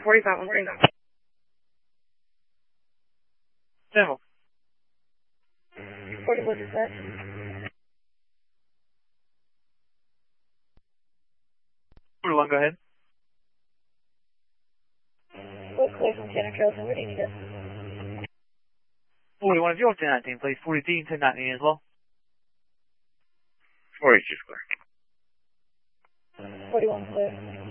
45 on green. Sample. 40 was set. 41, go ahead. We'll clear from Tanner Trails and ready to go. 41, if you're 1019, please. 43 and 1019 as well. 42 square. 41 clear.